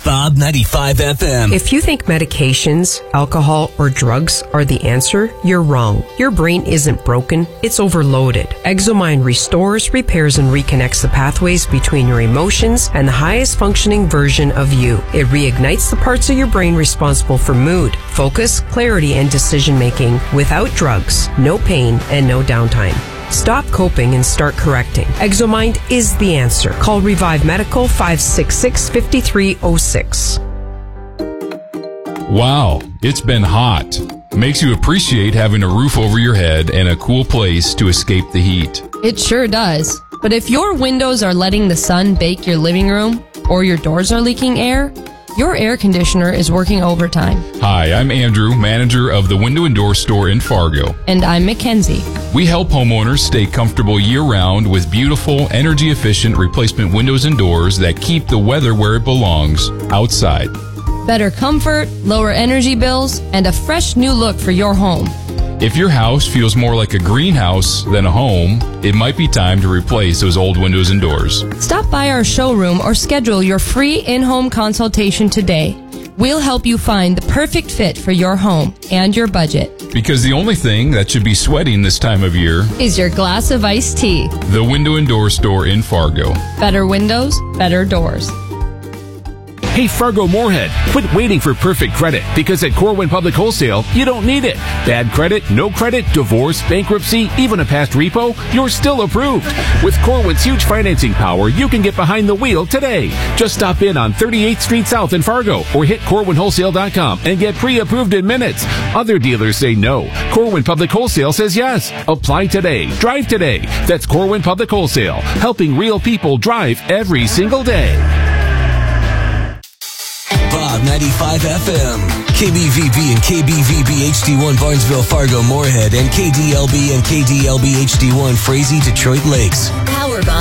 Bob 95 FM. If you think medications, alcohol, or drugs are the answer, you're wrong. Your brain isn't broken, it's overloaded. Exomind restores, repairs, and reconnects the pathways between your emotions and the highest functioning version of you. It reignites the parts of your brain responsible for mood, focus, clarity, and decision making without drugs, no pain, and no downtime. Stop coping and start correcting. Exomind is the answer. Call Revive Medical 566-5306. Wow, it's been hot. Makes you appreciate having a roof over your head and a cool place to escape the heat. It sure does. But if your windows are letting the sun bake your living room or your doors are leaking air, your air conditioner is working overtime. Hi, I'm Andrew, manager of the Window and Door Store in Fargo. And I'm Mackenzie. We help homeowners stay comfortable year-round with beautiful, energy-efficient replacement windows and doors that keep the weather where it belongs, outside. Better comfort, lower energy bills, and a fresh new look for your home. If your house feels more like a greenhouse than a home, it might be time to replace those old windows and doors. Stop by our showroom or schedule your free in-home consultation today. We'll help you find the perfect fit for your home and your budget. Because the only thing that should be sweating this time of year is your glass of iced tea. The Window and Door Store in Fargo. Better windows, better doors. Hey, Fargo Moorhead, quit waiting for perfect credit, because at Corwin Public Wholesale, you don't need it. Bad credit, no credit, divorce, bankruptcy, even a past repo, you're still approved. With Corwin's huge financing power, you can get behind the wheel today. Just stop in on 38th Street South in Fargo or hit CorwinWholesale.com and get pre-approved in minutes. Other dealers say no. Corwin Public Wholesale says yes. Apply today. Drive today. That's Corwin Public Wholesale, helping real people drive every single day. Bob 95 FM, KBVB and KBVB HD1 Barnesville, Fargo, Moorhead, and KDLB and KDLB HD1 Frazee, Detroit Lakes.